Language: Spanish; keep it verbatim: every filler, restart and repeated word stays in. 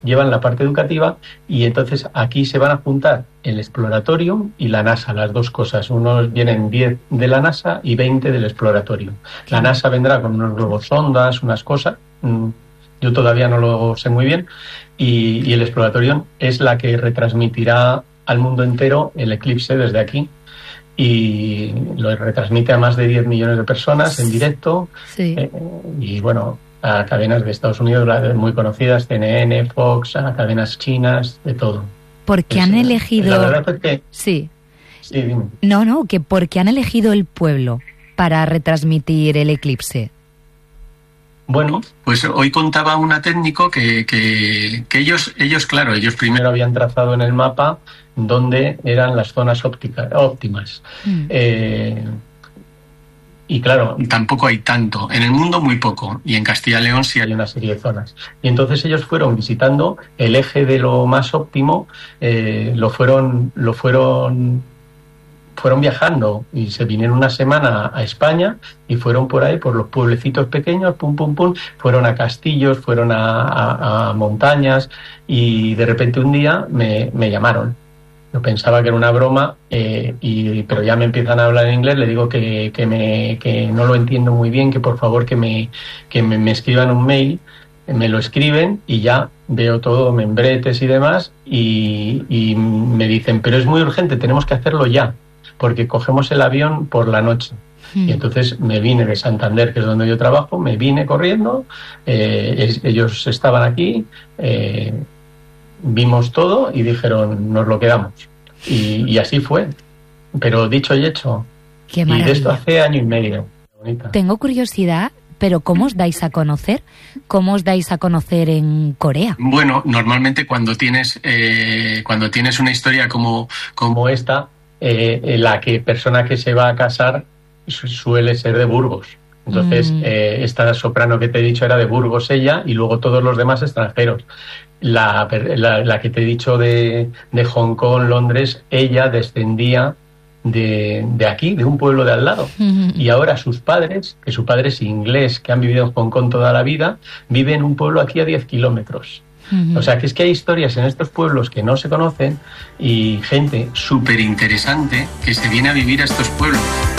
llevan la parte educativa, y entonces aquí se van a juntar el Exploratorium y la NASA, las dos cosas. Unos vienen diez de la NASA y veinte del Exploratorium. La NASA vendrá con unos globos sondas, unas cosas, yo todavía no lo sé muy bien, y, y el Exploratorium es la que retransmitirá al mundo entero el eclipse desde aquí, y lo retransmite a más de diez millones de personas en directo. Sí. eh, y bueno, a cadenas de Estados Unidos muy conocidas, C N N, Fox, a cadenas chinas, de todo. ¿Por qué han elegido...? La verdad es que... Sí. Sí, dime. No, no, que ¿por qué han elegido el pueblo para retransmitir el eclipse? Bueno, pues hoy contaba una técnico que, que, que ellos, ellos, claro, ellos primero habían trazado en el mapa dónde eran las zonas ópticas, óptimas. Mm. Eh, y claro, tampoco hay tanto. En el mundo muy poco. Y en Castilla y León sí hay una serie de zonas. Y entonces ellos fueron visitando el eje de lo más óptimo, eh, lo fueron, lo fueron... fueron viajando y se vinieron una semana a España y fueron por ahí, por los pueblecitos pequeños, pum, pum, pum, fueron a castillos, fueron a, a, a montañas, y de repente un día me, me llamaron. Yo pensaba que era una broma, eh, y, pero ya me empiezan a hablar en inglés, le digo que, que, me, que no lo entiendo muy bien, que por favor que me, que me, me escriban un mail. Me lo escriben y ya veo todo, membretes y demás, y, y me dicen, pero es muy urgente, tenemos que hacerlo ya, porque cogemos el avión por la noche. Mm. Y entonces me vine de Santander, que es donde yo trabajo, me vine corriendo, eh, es, ellos estaban aquí, eh, vimos todo y dijeron, nos lo quedamos. Y, y así fue. Pero dicho y hecho. Qué y maravilla. de esto hace año y medio. Bonita. Tengo curiosidad, pero ¿cómo os dais a conocer? ¿Cómo os dais a conocer en Corea? Bueno, normalmente cuando tienes, eh, cuando tienes una historia como, como esta, Eh, la que persona que se va a casar su, suele ser de Burgos. Entonces, mm. eh, esta soprano que te he dicho era de Burgos ella, y luego todos los demás extranjeros. La, la, la que te he dicho de, de Hong Kong, Londres, ella descendía de, de aquí, de un pueblo de al lado. Mm-hmm. Y ahora sus padres, que su padre es inglés, que han vivido en Hong Kong toda la vida, vive en un pueblo aquí a diez kilómetros. Uh-huh. O sea, que es que hay historias en estos pueblos que no se conocen, y gente súper interesante que se viene a vivir a estos pueblos.